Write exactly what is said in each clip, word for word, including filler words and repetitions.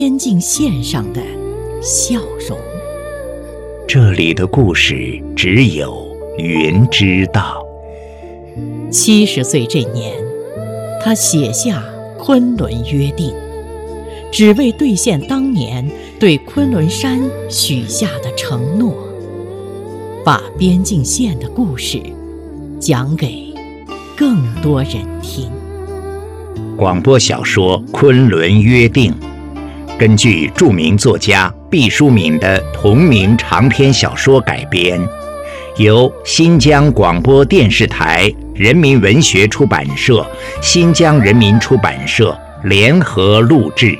边境线上的笑容。 这里的故事只有云知道。 七十岁这年，他写下《昆仑约定》，只为兑现当年对昆仑山许下的承诺，把边境线的故事讲给更多人听。 广播小说《昆仑约定》根据著名作家毕淑敏的同名长篇小说改编，由新疆广播电视台人民文学出版社、新疆人民出版社联合录制。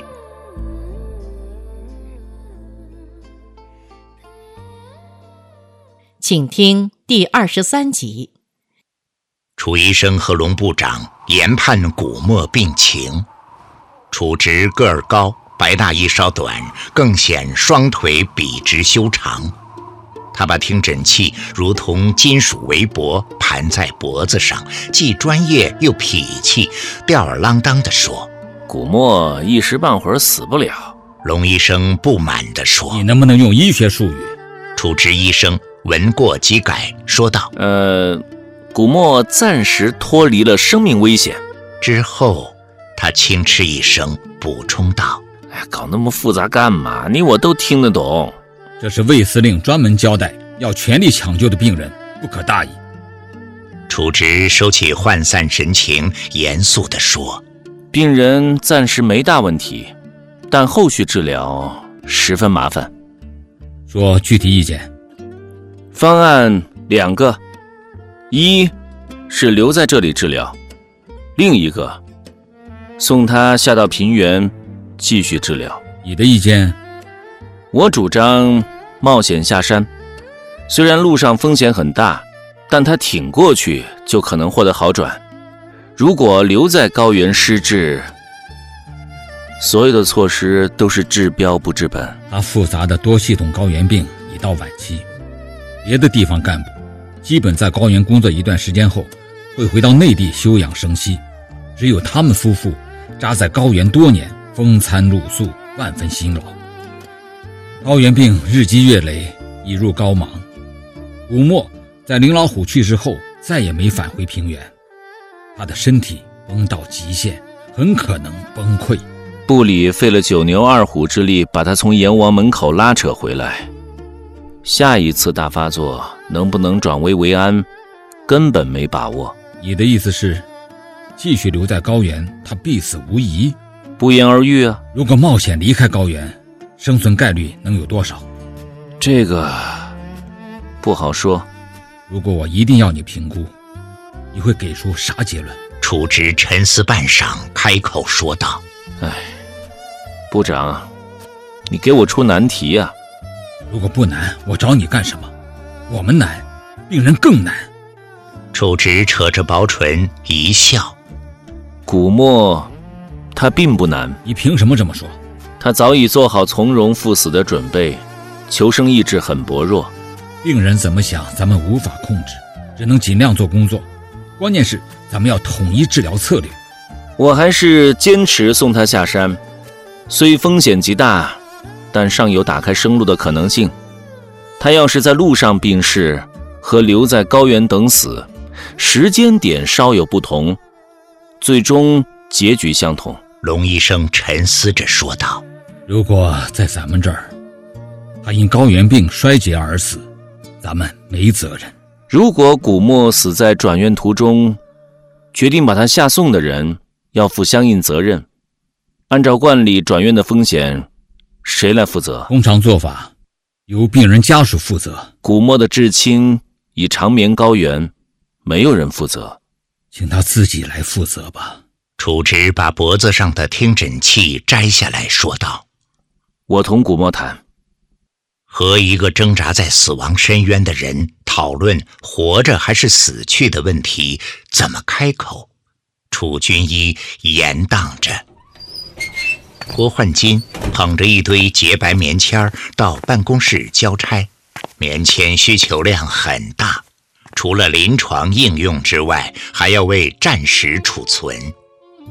请听第二十三集。 楚医生和龙部长研判古墨病情。楚直个儿高，白大衣稍短，更显双腿笔直修长。他把听诊器如同金属围脖盘在脖子上，既专业又痞气，吊儿郎当地说： 古墨一时半会儿死不了。 龙医生不满地说： 你能不能用医学术语？ 楚直医生闻过即改，说道： 呃，古墨暂时脱离了生命危险。 之后他轻嗤一声，补充道： 哎，搞那么复杂干嘛？你我都听得懂。 这是卫司令专门交代要全力抢救的病人，不可大意。 楚直收起涣散神情，严肃地说： 病人暂时没大问题，但后续治疗十分麻烦。 说具体意见。 方案两个，一是留在这里治疗，另一个送他下到平原继续治疗。 你的意见？ 我主张冒险下山，虽然路上风险很大，但他挺过去就可能获得好转。如果留在高原失治，所有的措施都是治标不治本。 他复杂的多系统高原病已到晚期，别的地方干部基本在高原工作一段时间后会回到内地休养生息，只有他们夫妇扎在高原多年，风餐露宿，万分辛劳。高原病日积月累，已入膏肓。古墨在林老虎去世后再也没返回平原，他的身体绷到极限，很可能崩溃。 部里费了九牛二虎之力把他从阎王门口拉扯回来，下一次大发作能不能转危为安，根本没把握。 你的意思是继续留在高原，他必死无疑？ 不言而喻啊。 如果冒险离开高原，生存概率能有多少？ 这个不好说。 如果我一定要你评估，你会给出啥结论？ 楚直沉思半晌，开口说道： 哎，部长，你给我出难题啊。 如果不难，我找你干什么？我们难，病人更难。 楚直扯着薄唇一笑： 古墨他并不难。 你凭什么这么说？ 他早已做好从容赴死的准备，求生意志很薄弱。 病人怎么想咱们无法控制，只能尽量做工作，关键是咱们要统一治疗策略。 我还是坚持送他下山，虽风险极大，但尚有打开生路的可能性。他要是在路上病逝，和留在高原等死，时间点稍有不同，最终结局相同。 龙医生沉思着说道： 如果在咱们这儿，他因高原病衰竭而死，咱们没责任。 如果古墨死在转院途中，决定把他下送的人要负相应责任。按照惯例，转院的风险谁来负责？ 通常做法由病人家属负责。 古墨的至亲已长眠高原，没有人负责， 请他自己来负责吧。 楚直把脖子上的听诊器摘下来说道： 我同古墨谈。 和一个挣扎在死亡深渊的人讨论活着还是死去的问题，怎么开口？楚军医严当着。郭焕金捧着一堆洁白棉签到办公室交差，棉签需求量很大，除了临床应用之外，还要为战时储存。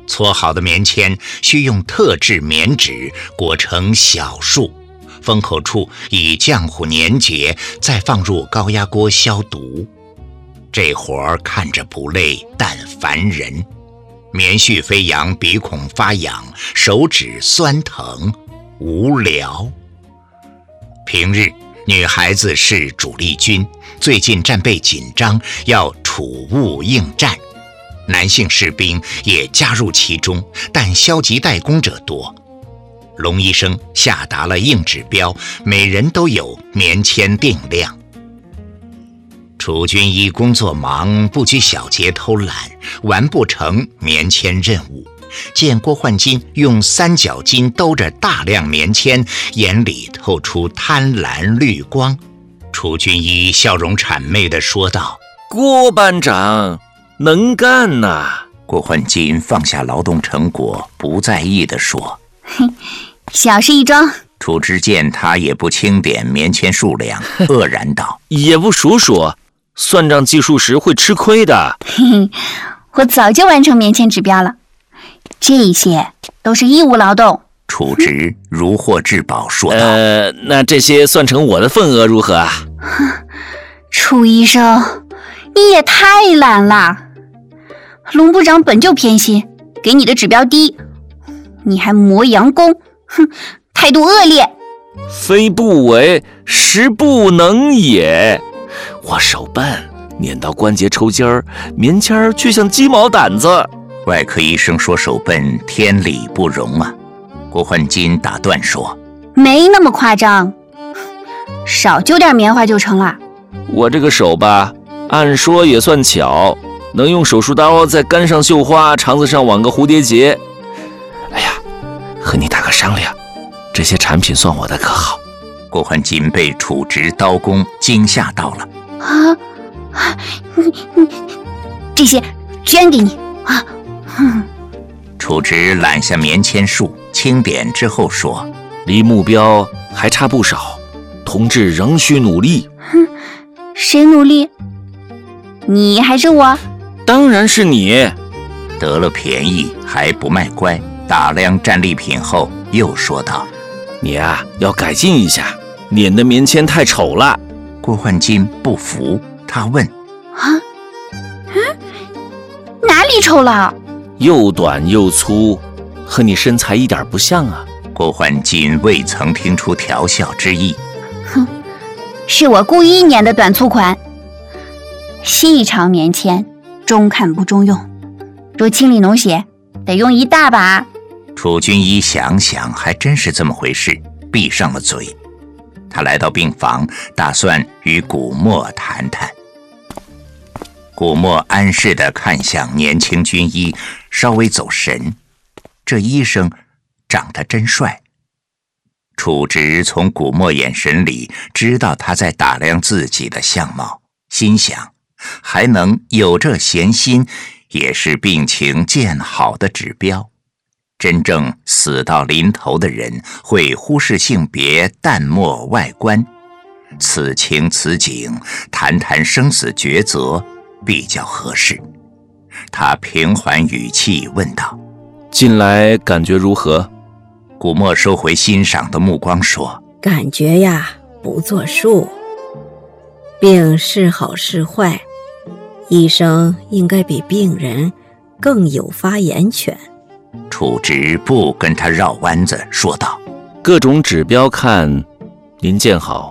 搓好的棉签需用特制棉纸裹成小束，封口处以浆糊粘结，再放入高压锅消毒。这活儿看着不累，但烦人。棉絮飞扬，鼻孔发痒，手指酸疼，无聊。平日女孩子是主力军，最近战备紧张，要储物应战。男性士兵也加入其中，但消极怠工者多。龙医生下达了硬指标，每人都有棉签定量。楚军医工作忙，不拘小节偷懒，完不成棉签任务。见郭焕金用三角巾兜着大量棉签，眼里透出贪婪绿光。楚军医笑容谄媚地说道： 郭班长能干呐、啊！ 郭焕金放下劳动成果，不在意地说： 哼，小事一桩。 楚之见他也不清点棉签数量，愕然道： 也不数数，算账计数时会吃亏的。 嘿嘿，我早就完成棉签指标了，这些都是义务劳动。 楚直如获至宝说道： 呃，那这些算成我的份额如何啊？ 楚医生，你也太懒了。龙部长本就偏心，给你的指标低，你还磨洋工，哼，态度恶劣。 非不为，实不能也。我手笨，捻到关节抽筋儿，棉签儿却像鸡毛掸子。 外科医生说手笨，天理不容啊！郭焕金打断说： 没那么夸张，少揪点棉花就成了。 我这个手吧，按说也算巧，能用手术刀在肝上绣花，肠子上网个蝴蝶结。哎呀，和你打个商量，这些产品算我的可好？ 郭焕金被楚直刀工惊吓到了。 啊，你你这些捐给你啊！哼。 楚直揽下棉签束，清点之后说： 离目标还差不少，同志仍需努力。 哼，谁努力？你还是我？ 当然是你。 得了便宜还不卖乖，打量战利品后又说道： 你啊，要改进一下，捻的棉签太丑了。 郭焕金不服，他问： 啊？嗯？哪里丑了？ 又短又粗，和你身材一点不像啊。 郭焕金未曾听出调笑之意。 哼，是我故意捻的短粗款。细长棉签中看不中用，若清理脓血得用一大把。 楚军医想想还真是这么回事，闭上了嘴。他来到病房，打算与古墨谈谈。古墨安适地看向年轻军医，稍微走神。这医生长得真帅。楚直从古墨眼神里知道他在打量自己的相貌，心想还能有这闲心，也是病情见好的指标。真正死到临头的人会忽视性别，淡漠外观。此情此景，谈谈生死抉择比较合适。他平缓语气问道： 近来感觉如何？ 古墨收回欣赏的目光说： 感觉呀，不作数。病是好是坏，医生应该比病人更有发言权。 楚直不跟他绕弯子，说道： 各种指标看，您见好。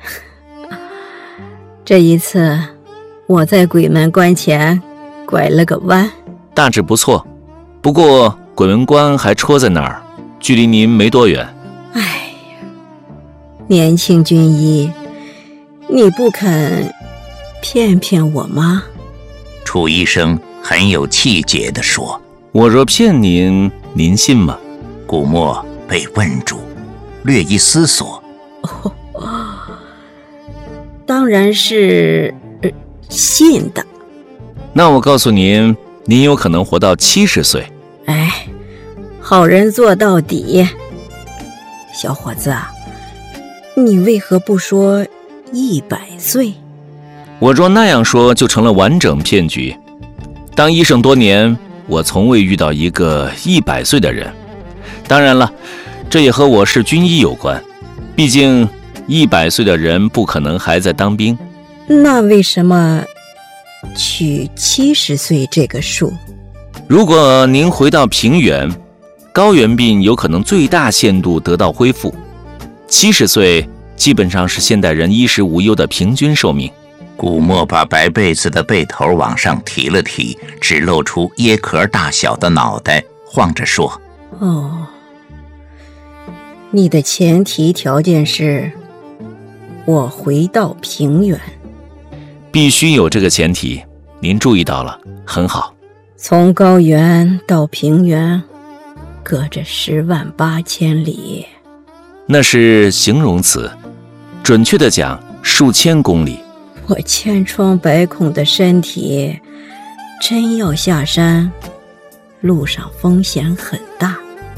这一次我在鬼门关前拐了个弯， 大致不错，不过鬼门关还戳在那儿，距离您没多远。 哎呀，年轻军医，你不肯骗骗我吗？ 楚医生很有气节地说： 我若骗您，您信吗？ 古墨被问住，略一思索。 哦，当然是、呃、信的。 那我告诉您，您有可能活到七十岁。 哎，好人做到底。小伙子啊，你为何不说一百岁？ 我若那样说，就成了完整骗局。当医生多年， 我从未遇到一个一百岁的人。当然了，这也和我是军医有关，毕竟一百岁的人不可能还在当兵。 那为什么取七十岁这个数？ 如果您回到平原，高原病有可能最大限度得到恢复。七十岁基本上是现代人衣食无忧的平均寿命。 古墨把白被子的被头往上提了提，只露出椰壳大小的脑袋，晃着说： 哦，你的前提条件是我回到平原。 必须有这个前提，您注意到了，很好。 从高原到平原隔着十万八千里。 那是形容词，准确的讲数千公里。 我千疮百孔的身体真要下山，路上风险很大。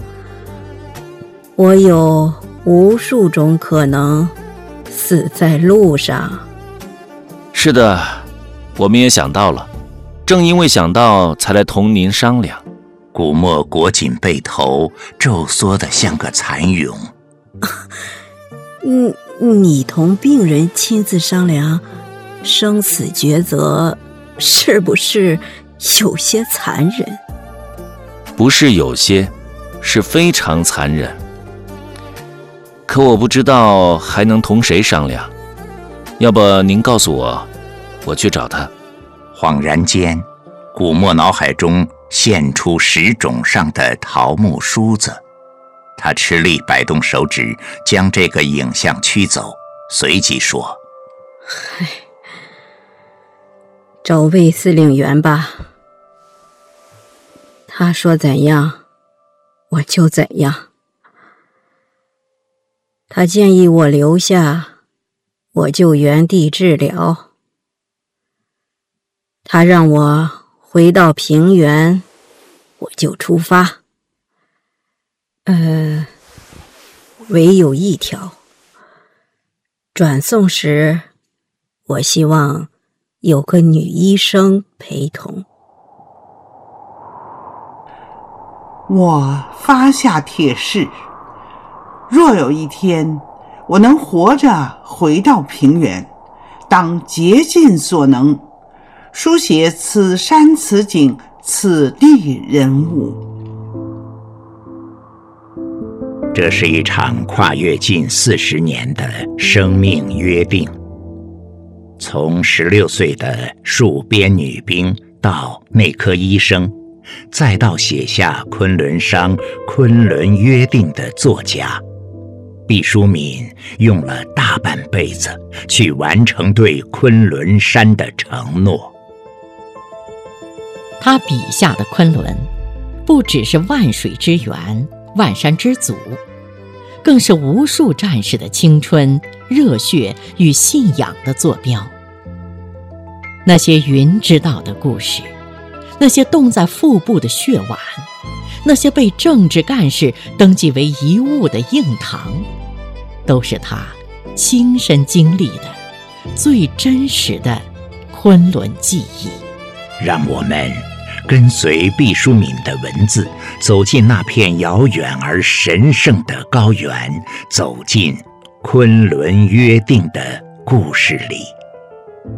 我有无数种可能死在路上。 是的，我们也想到了，正因为想到才来同您商量。 古墨裹紧背头，皱缩得像个蚕蛹。 嗯，你同病人亲自商量生死抉择，是不是有些残忍？ 不是有些，是非常残忍。可我不知道还能同谁商量，要不您告诉我，我去找他。 恍然间，古墨脑海中现出石冢上的桃木梳子，他吃力摆动手指，将这个影像驱走，随即说： 唉，找魏司令员吧，他说怎样我就怎样。他建议我留下，我就原地治疗。他让我回到平原，我就出发。呃，唯有一条，转送时我希望有个女医生陪同。 我发下铁誓，若有一天我能活着回到平原，当竭尽所能书写此山此景此地人物。 这是一场跨越近四十年的生命约定。从十六岁的戍边女兵到内科医生，再到写下《昆仑商》《昆仑约定》的作家，毕淑敏用了大半辈子去完成对昆仑山的承诺。 他笔下的昆仑，不只是万水之源、万山之祖，更是无数战士的青春、热血与信仰的坐标。那些云知道的故事，那些冻在腹部的血碗，那些被政治干事登记为遗物的硬糖，都是他亲身经历的最真实的昆仑记忆。 让我们跟随毕淑敏的文字，走进那片遥远而神圣的高原，走进昆仑约定的故事里。